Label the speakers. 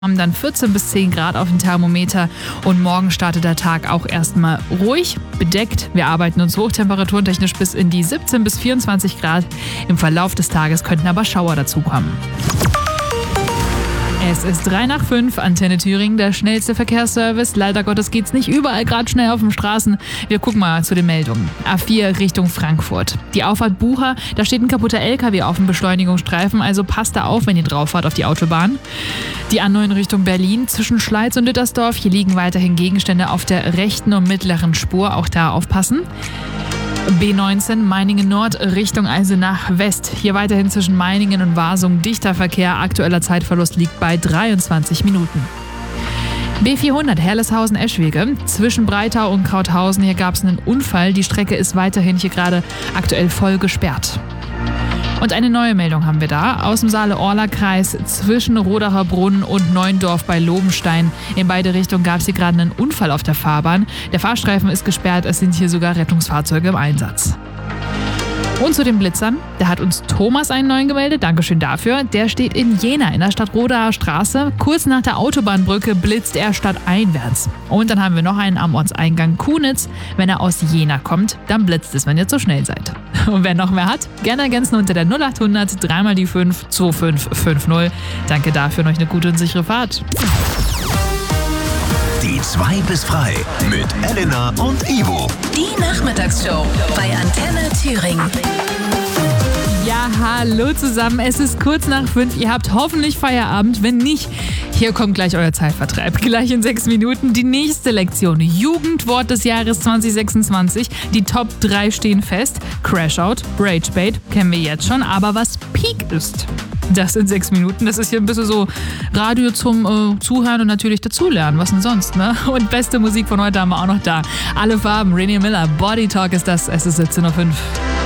Speaker 1: Haben dann 14 bis 10 Grad auf dem Thermometer und morgen startet der Tag auch erstmal ruhig, bedeckt. Wir arbeiten uns hochtemperaturetechnisch bis in die 17 bis 24 Grad. Im Verlauf des Tages könnten aber Schauer dazukommen. Es ist 3:05, Antenne Thüringen, der schnellste Verkehrsservice. Leider Gottes geht's nicht überall gerade schnell auf den Straßen. Wir gucken mal zu den Meldungen. A4 Richtung Frankfurt. Die Auffahrt Bucher, da steht ein kaputter LKW auf dem Beschleunigungsstreifen, also passt da auf, wenn ihr drauf fahrt auf die Autobahn. Die A9 Richtung Berlin, zwischen Schleiz und Dittersdorf. Hier liegen weiterhin Gegenstände auf der rechten und mittleren Spur, auch da aufpassen. B19 Meiningen Nord Richtung Eisenach West. Hier weiterhin zwischen Meiningen und Wasung dichter Verkehr. Aktueller Zeitverlust liegt bei 23 Minuten. B400 Herleshausen-Eschwege. Zwischen Breitau und Krauthausen. Hier gab es einen Unfall. Die Strecke ist weiterhin hier gerade aktuell voll gesperrt. Und eine neue Meldung haben wir da. Aus dem Saale-Orla-Kreis zwischen Rodacher Brunnen und Neuendorf bei Lobenstein. In beide Richtungen gab es hier gerade einen Unfall auf der Fahrbahn. Der Fahrstreifen ist gesperrt, es sind hier sogar Rettungsfahrzeuge im Einsatz. Und zu den Blitzern, da hat uns Thomas einen neuen gemeldet, Dankeschön dafür. Der steht in Jena in der Stadtrodaer Straße. Kurz nach der Autobahnbrücke blitzt er stadteinwärts. Und dann haben wir noch einen am Ortseingang Kunitz. Wenn er aus Jena kommt, dann blitzt es, wenn ihr zu schnell seid. Und wer noch mehr hat, gerne ergänzen unter der 0800 3 mal die 5 2550. Danke dafür, und euch eine gute und sichere Fahrt.
Speaker 2: Die 2 bis frei mit Elena und Ivo.
Speaker 3: Die Nachmittagsshow bei Antenne Thüringen.
Speaker 1: Ja, hallo zusammen. Es ist kurz nach 5. Ihr habt hoffentlich Feierabend. Wenn nicht, hier kommt gleich euer Zeitvertreib. Gleich in 6 Minuten die nächste Lektion. Jugendwort des Jahres 2026. Die Top 3 stehen fest. Crashout, Ragebait, kennen wir jetzt schon. Aber was Peak ist, das in 6 Minuten. Das ist hier ein bisschen so Radio zum Zuhören und natürlich dazulernen. Was denn sonst, ne? Und beste Musik von heute haben wir auch noch da. Alle Farben, Rainier Miller, Body Talk ist das. Es ist 17:05 Uhr.